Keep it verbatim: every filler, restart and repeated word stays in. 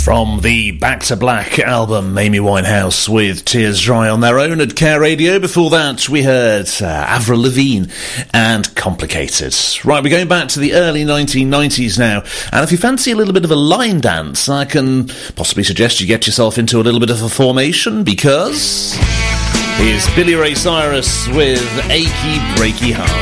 From the Back to Black album, Amy Winehouse with Tears Dry on their own at Care Radio. Before that, we heard uh, Avril Lavigne and Complicated. Right, we're going back to the early nineteen nineties now, and if you fancy a little bit of a line dance, I can possibly suggest you get yourself into a little bit of a formation, because here's Billy Ray Cyrus with Achy Breaky Heart.